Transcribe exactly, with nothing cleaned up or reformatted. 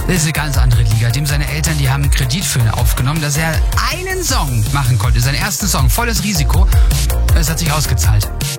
Das ist eine ganz andere Liga. Dem seine Eltern, die haben einen Kredit für ihn aufgenommen, dass er einen Song machen konnte. Seinen ersten Song, volles Risiko. Es hat sich ausgezahlt.